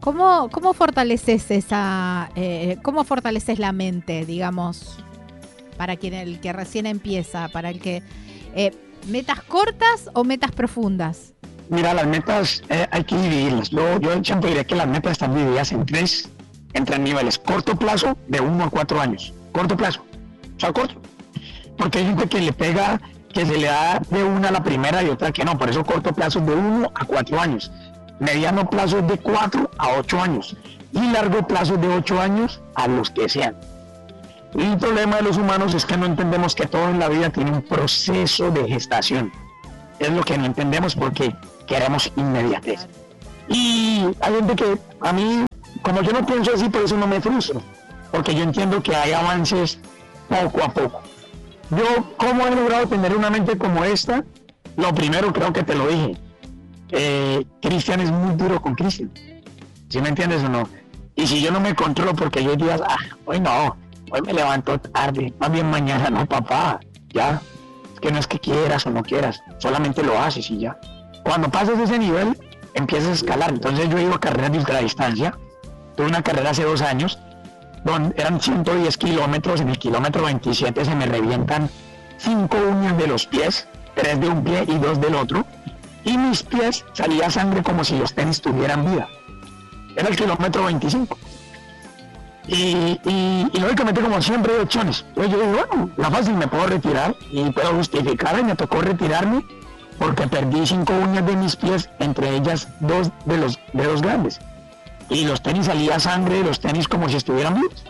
¿Cómo fortaleces cómo fortaleces la mente, digamos, para el que recién empieza, para el que metas cortas o metas profundas? Mira, las metas hay que dividirlas. Yo siempre diré que las metas están divididas en tres niveles. Corto plazo, de 1 a 4 años. Corto plazo. O sea, corto. Porque hay gente que le pega, que se le da de una a la primera y otra que no. Por eso corto plazo es de 1 a 4 años. Mediano plazo es de 4 a 8 años. Y largo plazo es de 8 años a los que sean. Y el problema de los humanos es que no entendemos que todo en la vida tiene un proceso de gestación. Es lo que no entendemos porque queremos inmediatez. Y hay gente que a mí, como yo no pienso así, por eso no me frustro. Porque yo entiendo que hay avances poco a poco. Yo, ¿cómo he logrado tener una mente como esta? Lo primero, creo que te lo dije. Cristian es muy duro con Cristian. ¿Sí me entiendes o no? Y si yo no me controlo porque yo hay días, hoy no, hoy me levanto tarde, más bien mañana, no papá, ya. Es que no es que quieras o no quieras, solamente lo haces y ya. Cuando pasas ese nivel, empiezas a escalar. Entonces yo he ido a carreras de ultradistancia. Tuve una carrera hace 2 años, donde eran 110 kilómetros, en el kilómetro 27 se me revientan 5 uñas de los pies, 3 de un pie y 2 del otro, y mis pies salía sangre como si los tenis tuvieran vida. Era el kilómetro 25. Y lógicamente, como siempre, hay opciones. Entonces yo digo, bueno, la fácil, me puedo retirar y puedo justificar, y me tocó retirarme porque perdí 5 uñas de mis pies, entre ellas 2 de los dedos grandes. Y los tenis salía sangre de los tenis como si estuvieran vivos.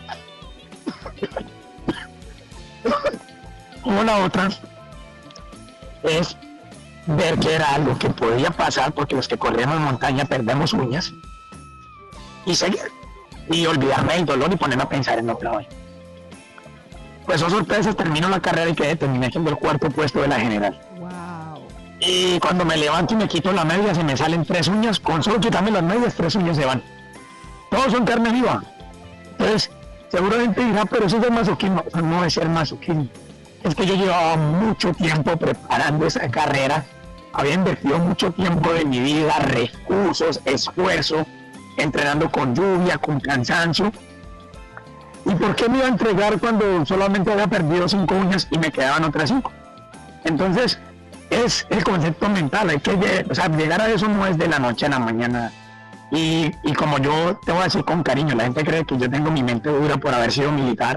O la otra es ver que era algo que podía pasar, porque los que corremos montaña perdemos uñas, y seguir, y olvidarme del dolor y ponerme a pensar en otra vez. Pues, oh sorpresa, termino la carrera y terminé siendo el 4.º puesto de la general. Wow. Y cuando me levanto y me quito la media, se me salen 3 uñas, con solo quitarme las medias, 3 uñas se van. Todos son carne viva. Entonces, seguramente dirá, pero eso es el masoquismo. No es ser masoquismo. Es que yo llevaba mucho tiempo preparando esa carrera, había invertido mucho tiempo de mi vida, recursos, esfuerzo, entrenando con lluvia, con cansancio. ¿Y por qué me iba a entregar cuando solamente había perdido 5 uñas y me quedaban otras 5? Entonces, es el concepto mental. Hay que llegar a eso no es de la noche a la mañana. Y como yo te voy a decir con cariño, la gente cree que yo tengo mi mente dura por haber sido militar.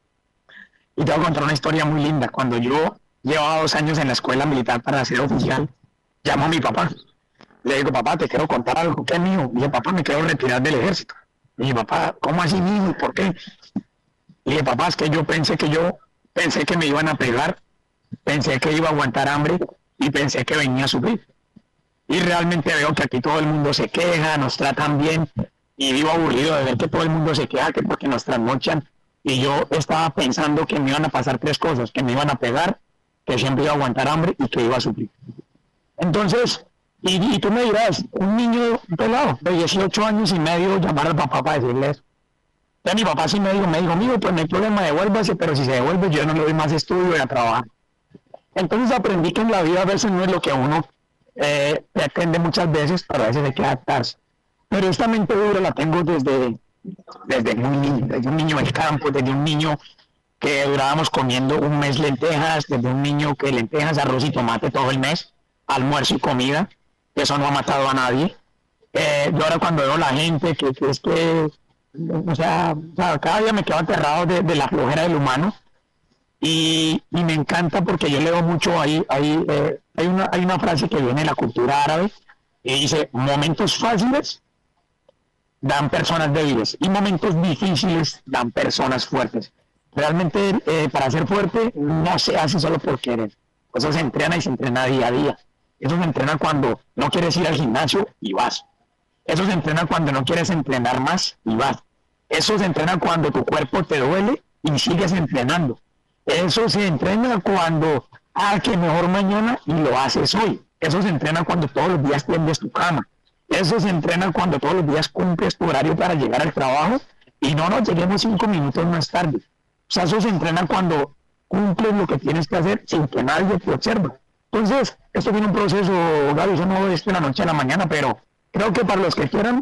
Y te voy a contar una historia muy linda. Cuando yo llevaba 2 años en la escuela militar para ser oficial, llamo a mi papá. Le digo, papá, te quiero contar algo. ¿Qué es mío? Y dije, papá, me quiero retirar del ejército. Y dije, papá, ¿cómo así mío? ¿Por qué? Y dije, papá, es que yo pensé que me iban a pegar, pensé que iba a aguantar hambre y pensé que venía a sufrir. Y realmente veo que aquí todo el mundo se queja, nos tratan bien, y vivo aburrido de ver que todo el mundo se queja, que porque nos trasnochan. Y yo estaba pensando que me iban a pasar 3 cosas, que me iban a pegar, que siempre iba a aguantar hambre y que iba a sufrir. Entonces, y tú me dirás, un niño pelado de 18 años y medio, llamar al papá para decirle eso. Entonces mi papá sí me dijo, mío, pues no hay problema, devuélvase, pero si se devuelve yo no le doy más estudio y a trabajar. Entonces aprendí que en la vida a veces no es lo que uno pretende muchas veces, pero a veces hay que adaptarse. Pero esta mente dura la tengo desde muy niño, desde un niño del campo, desde un niño que durábamos comiendo un mes lentejas, desde un niño que lentejas, arroz y tomate todo el mes, almuerzo y comida, eso no ha matado a nadie. Yo ahora cuando veo a la gente que es que, o sea, cada día me quedo aterrado de la flojera del humano, y me encanta porque yo leo mucho ahí, hay una frase que viene de la cultura árabe y dice, momentos fáciles dan personas débiles y momentos difíciles dan personas fuertes. Realmente para ser fuerte no se hace solo por querer, eso se entrena y se entrena día a día. Eso se entrena cuando no quieres ir al gimnasio y vas. Eso se entrena cuando no quieres entrenar más y vas. Eso se entrena cuando tu cuerpo te duele y sigues entrenando. Eso se entrena cuando, que mejor mañana y lo haces hoy. Eso se entrena cuando todos los días tiendes tu cama. Eso se entrena cuando todos los días cumples tu horario para llegar al trabajo y no nos lleguemos 5 minutos más tarde. O sea, eso se entrena cuando cumples lo que tienes que hacer sin que nadie te observe. Entonces, esto tiene un proceso, Gaby, eso no es de la noche a la mañana, pero creo que para los que quieran,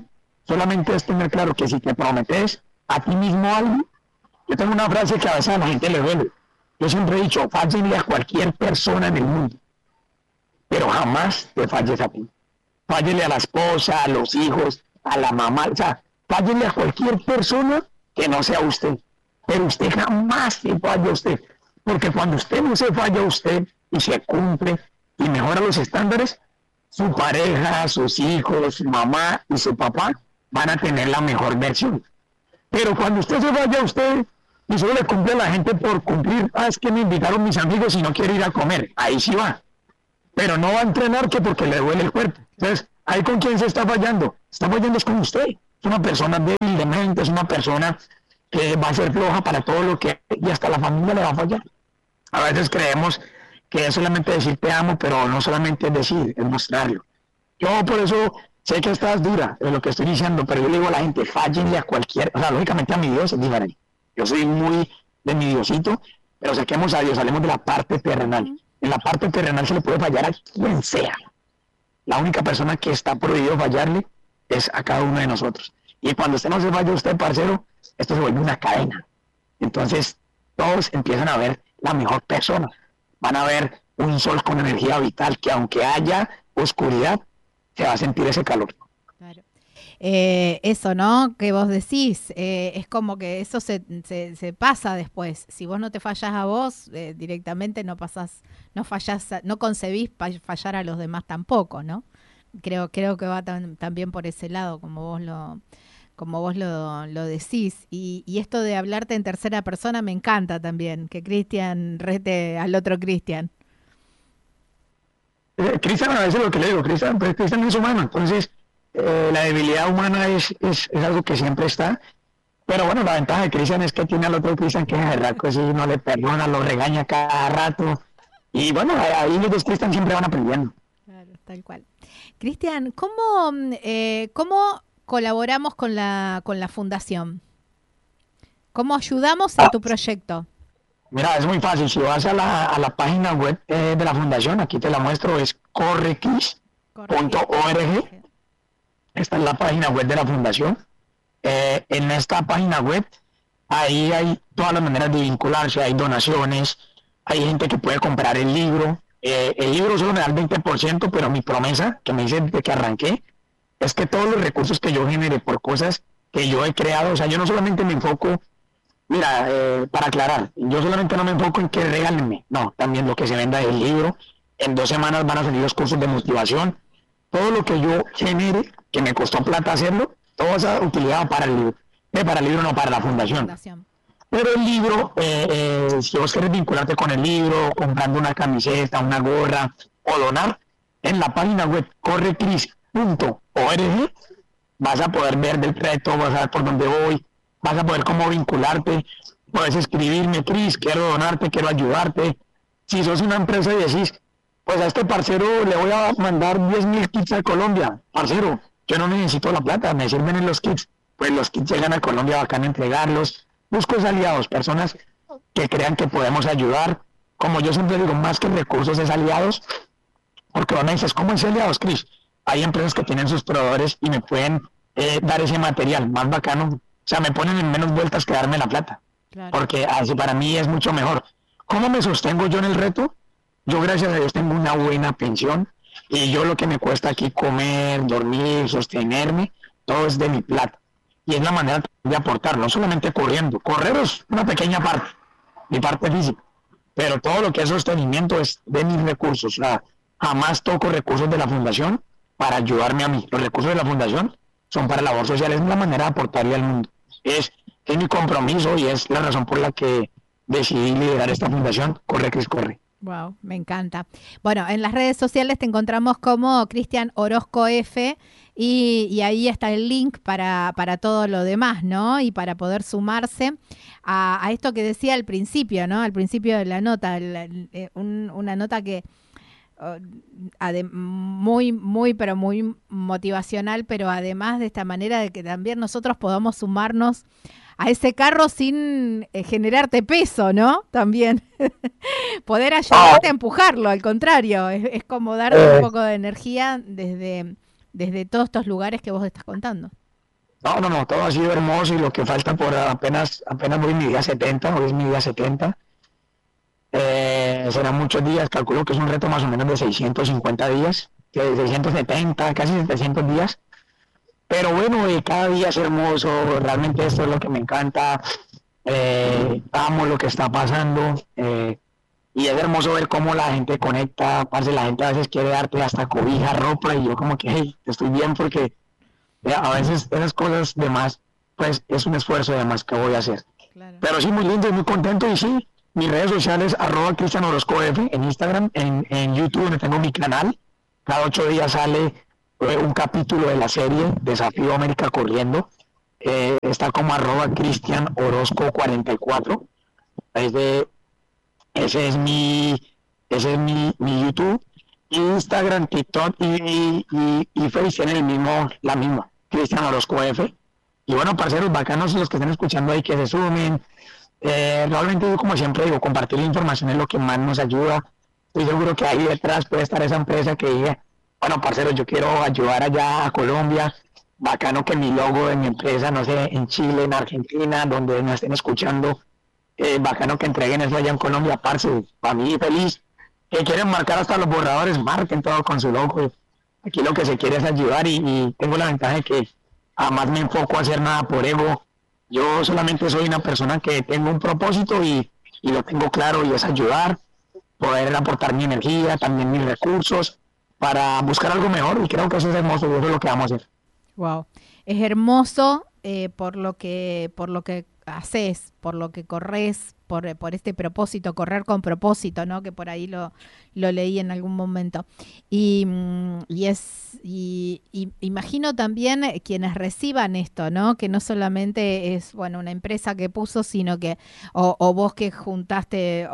Solamente es tener claro que si te prometes a ti mismo algo, yo tengo una frase que a veces a la gente le duele. Yo siempre he dicho, fállenle a cualquier persona en el mundo, pero jamás te falles a ti. Fállele a la esposa, a los hijos, a la mamá, o sea, fállele a cualquier persona que no sea usted. Pero usted jamás se falla a usted. Porque cuando usted no se falla a usted y se cumple y mejora los estándares, su pareja, sus hijos, su mamá y su papá van a tener la mejor versión. Pero cuando usted se vaya a usted y solo le cumple a la gente por cumplir, es que me invitaron mis amigos y no quiero ir a comer, ahí sí va. Pero no va a entrenar que porque le duele el cuerpo. Entonces, ¿ahí con quién se está fallando? Está fallando es con usted. Es una persona débil de mente, es una persona que va a ser floja para todo lo que... y hasta la familia le va a fallar. A veces creemos que es solamente decir te amo, pero no solamente es decir, es mostrarlo. Yo por eso sé que estás dura de lo que estoy diciendo, pero yo le digo a la gente, fállenle a cualquier... O sea, lógicamente a mi Dios es diferente. Yo soy muy de mi Diosito, pero saquemos a Dios, hablemos de la parte terrenal. En la parte terrenal se le puede fallar a quien sea. La única persona que está prohibido fallarle es a cada uno de nosotros. Y cuando usted no se falla a usted, parcero, esto se vuelve una cadena. Entonces, todos empiezan a ver la mejor persona. Van a ver un sol con energía vital, que aunque haya oscuridad, se va a sentir ese calor. Claro. Eso, ¿no? Que vos decís, es como que eso se pasa después. Si vos no te fallas a vos, directamente no pasás, no fallás, no concebís fallar a los demás tampoco, ¿no? Creo que va también por ese lado, como vos lo decís. Y esto de hablarte en tercera persona me encanta también, que Cristian rete al otro Cristian. Cristian, a veces lo que le digo, Cristian es humano, entonces la debilidad humana es algo que siempre está. Pero bueno, la ventaja de Cristian es que tiene al otro Cristian que es berraco, si no le perdona, lo regaña cada rato. Y bueno, ahí los dos Cristian siempre van aprendiendo. Claro, tal cual. Cristian, ¿cómo colaboramos con la fundación? ¿Cómo ayudamos en tu proyecto? Mira, es muy fácil. Si vas a la página web de la fundación, aquí te la muestro, es correcris.org. Esta es la página web de la fundación. En esta página web, ahí hay todas las maneras de vincularse, hay donaciones, hay gente que puede comprar el libro. El libro solo me da el 20%, pero mi promesa, que me hice desde que arranqué, es que todos los recursos que yo genere por cosas que yo he creado, o sea, yo no solamente me enfoco, mira, para aclarar, yo solamente no me enfoco en que regálenme, no, también lo que se venda del libro, en 2 semanas van a salir los cursos de motivación, todo lo que yo genere, que me costó plata hacerlo, todo esa utilidad para el libro, para el libro no para la fundación. Pero el libro, si vos querés vincularte con el libro, comprando una camiseta, una gorra o donar, en la página web correcris.org vas a poder ver del reto, vas a ver por dónde voy, vas a poder cómo vincularte, puedes escribirme, Cris, quiero donarte, quiero ayudarte. Si sos una empresa y decís, pues a este parcero le voy a mandar 10,000 kits a Colombia, parcero, yo no necesito la plata, me sirven en los kits, pues los kits llegan a Colombia, bacán entregarlos. Busco aliados, personas que crean que podemos ayudar. Como yo siempre digo, más que recursos es aliados, porque vos me dices, ¿cómo es aliados, Cris? Hay empresas que tienen sus proveedores y me pueden dar ese material más bacano. O sea, me ponen en menos vueltas que darme la plata. Claro. Porque así para mí es mucho mejor. ¿Cómo me sostengo yo en el reto? Yo, gracias a Dios, tengo una buena pensión y yo lo que me cuesta aquí comer, dormir, sostenerme, todo es de mi plata. Y es la manera de aportar, no solamente corriendo. Correr es una pequeña parte, mi parte física. Pero todo lo que es sostenimiento es de mis recursos. O sea, jamás toco recursos de la fundación para ayudarme a mí. Los recursos de la fundación son para labor social, es la manera de aportarle al mundo. Es mi compromiso y es la razón por la que decidí liderar esta fundación. Corre, Cris, corre. Wow, me encanta. Bueno, en las redes sociales te encontramos como Cristian Orozco F y ahí está el link para todo lo demás, ¿no? Y para poder sumarse a esto que decía al principio, ¿no? Al principio de la nota, una nota que muy motivacional, pero además de esta manera de que también nosotros podamos sumarnos a ese carro sin generarte peso, ¿no? También poder ayudarte a empujarlo, al contrario, es como darte un poco de energía desde todos estos lugares que vos estás contando. No, no, no, todo ha sido hermoso y lo que falta por apenas voy en mi día 70, hoy es mi día 70. Serán muchos días, calculo que es un reto más o menos de 650 días, que de 670, casi 700 días. Pero bueno, cada día es hermoso, realmente esto es lo que me encanta, amo lo que está pasando, y es hermoso ver cómo la gente conecta, parce, la gente a veces quiere darte hasta cobija, ropa, y yo como que, hey, estoy bien porque a veces esas cosas de más, pues es un esfuerzo de más que voy a hacer. Claro. Pero sí, muy lindo y muy contento. Y sí, mis redes sociales, @Cristian Orozco F, en Instagram, en YouTube, donde tengo mi canal. Cada 8 días sale un capítulo de la serie Desafío América Corriendo. Está como @Cristian Orozco 44. Ese, ese es mi YouTube. Instagram, TikTok y Facebook tienen la misma, Cristian Orozco F. Y bueno, parceros, bacanos los que estén escuchando ahí, que se sumen. Realmente, como siempre digo, compartir la información es lo que más nos ayuda. Estoy seguro que ahí detrás puede estar esa empresa que diga, bueno, parceros, yo quiero ayudar allá a Colombia. Bacano que mi logo de mi empresa, no sé, en Chile, en Argentina, donde nos estén escuchando, bacano que entreguen eso allá en Colombia, parce, para mí feliz. Que quieren marcar hasta los borradores, marquen todo con su logo. Aquí lo que se quiere es ayudar y tengo la ventaja de que jamás me enfoco a hacer nada por ego. Yo solamente soy una persona que tengo un propósito y lo tengo claro y es ayudar, poder aportar mi energía, también mis recursos para buscar algo mejor y creo que eso es hermoso y eso es lo que vamos a hacer. Wow, es hermoso por lo que haces, por lo que corres, por este propósito, correr con propósito, ¿no? Que por ahí lo leí en algún momento. Y imagino también quienes reciban esto, ¿no? Que no solamente es, bueno, una empresa que puso, sino que, o vos que juntaste,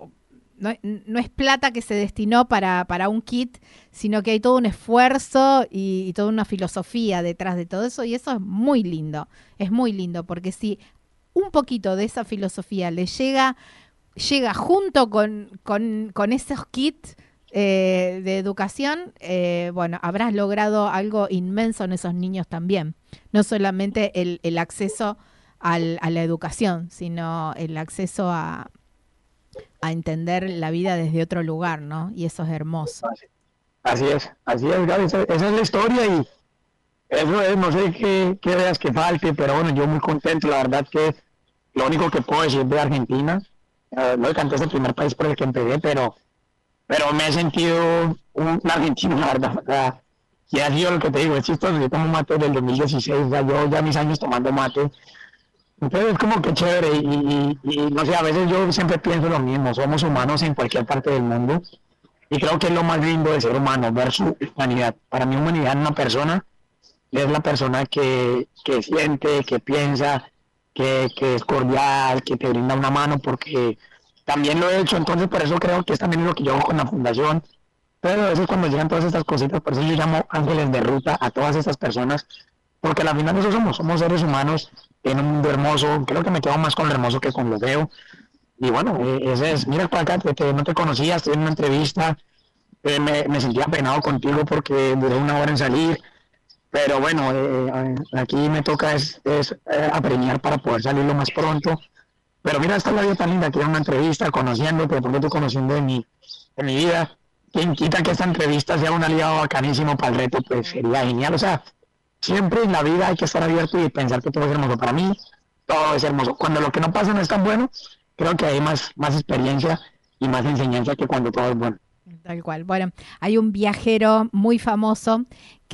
no es plata que se destinó para un kit, sino que hay todo un esfuerzo y toda una filosofía detrás de todo eso, y eso es muy lindo, porque si un poquito de esa filosofía le llega junto con esos kits de educación, bueno, habrás logrado algo inmenso en esos niños también, no solamente el acceso a la educación, sino el acceso a entender la vida desde otro lugar, ¿no? Y eso es hermoso. Así es, Gaby, esa es la historia y eso es, no sé qué veas que falte, pero bueno, yo muy contento, la verdad que lo único que puedo decir de Argentina, no canté es el primer país por el que empecé, pero me he sentido un argentino, la verdad, o sea, y ha sido lo que te digo, es chistoso, yo tomo mate desde el 2016, o sea, yo ya mis años tomando mate, entonces es como que chévere y no sé, a veces yo siempre pienso lo mismo, somos humanos en cualquier parte del mundo y creo que es lo más lindo del ser humano, ver su humanidad. Para mí humanidad en una persona es la persona que siente, que piensa, que es cordial, que te brinda una mano, porque también lo he hecho, entonces por eso creo que es también lo que yo hago con la fundación. Pero a veces cuando llegan todas estas cositas, por eso yo llamo ángeles de ruta a todas estas personas, porque al final eso somos seres humanos en un mundo hermoso, creo que me quedo más con lo hermoso que con lo feo. Y bueno, ese es, mira para acá, que no te conocía, estoy en una entrevista, me sentía apenado contigo porque duré 1 hora en salir, pero bueno, aquí me toca es apremiar para poder salir lo más pronto. Pero mira, esta es la vida tan linda, que era una entrevista, conociéndote, de pronto tú conociendo de mi vida. Quien quita que esta entrevista sea un aliado bacanísimo para el reto, pues sería genial. O sea, siempre en la vida hay que estar abierto y pensar que todo es hermoso. Para mí, todo es hermoso. Cuando lo que no pasa no es tan bueno, creo que hay más experiencia y más enseñanza que cuando todo es bueno. Tal cual. Bueno, hay un viajero muy famoso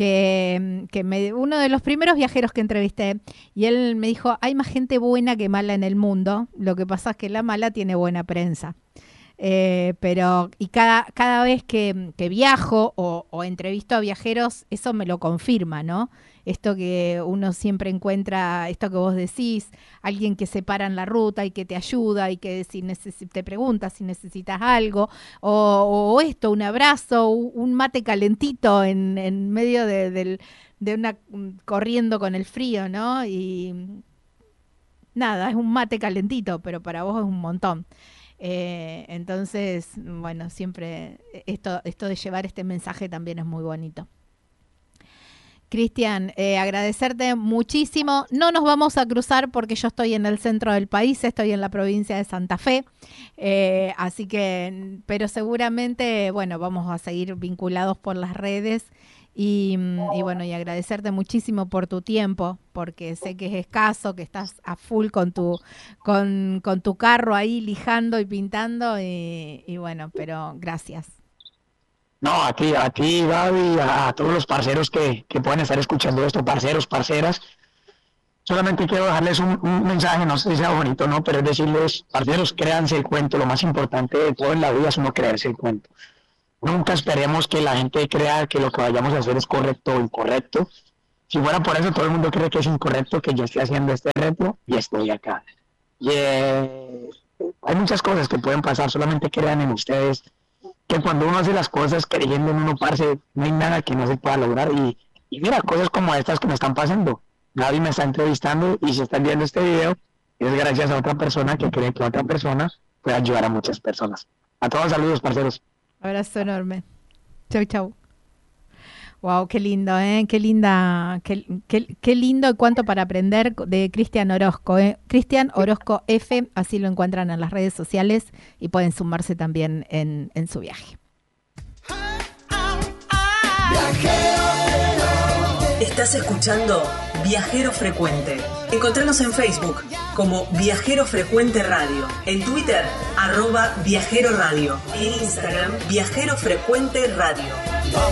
uno de los primeros viajeros que entrevisté, y él me dijo, hay más gente buena que mala en el mundo, lo que pasa es que la mala tiene buena prensa. Y cada vez que viajo o entrevisto a viajeros, eso me lo confirma, ¿no? Esto que uno siempre encuentra, esto que vos decís, alguien que se para en la ruta y que te ayuda y que si te pregunta si necesitas algo, o esto, un abrazo, un mate calentito en medio de una corriendo con el frío, ¿no? Y nada, es un mate calentito, pero para vos es un montón. Entonces, bueno, siempre esto de llevar este mensaje también es muy bonito. Cristian, agradecerte muchísimo. No nos vamos a cruzar porque yo estoy en el centro del país, estoy en la provincia de Santa Fe, así que, pero seguramente, bueno, vamos a seguir vinculados por las redes y bueno, y agradecerte muchísimo por tu tiempo, porque sé que es escaso, que estás a full con tu carro ahí lijando y pintando y bueno, pero gracias. No, a ti, Gaby, a todos los parceros que pueden estar escuchando esto, parceros, parceras. Solamente quiero dejarles un mensaje, no sé si sea bonito o no, pero es decirles, parceros, créanse el cuento. Lo más importante de todo en la vida es uno creerse el cuento. Nunca esperemos que la gente crea que lo que vayamos a hacer es correcto o incorrecto. Si fuera por eso, todo el mundo cree que es incorrecto, que yo estoy haciendo este reto y estoy acá. Y, hay muchas cosas que pueden pasar, solamente crean en ustedes, que cuando uno hace las cosas creyendo en uno, parce, no hay nada que no se pueda lograr. Y mira, cosas como estas que me están pasando. Gaby me está entrevistando y si están viendo este video, es gracias a otra persona que cree que otra persona puede ayudar a muchas personas. A todos, saludos, parceros. Abrazo enorme. Chau, chau. Wow, qué lindo, qué linda, qué lindo y cuánto para aprender de Cristian Orozco, Cristian Orozco F, así lo encuentran en las redes sociales y pueden sumarse también en su viaje. Estás escuchando Viajero Frecuente. Encontranos en Facebook como Viajero Frecuente Radio, en Twitter @Viajero Radio, en Instagram Viajero Frecuente Radio.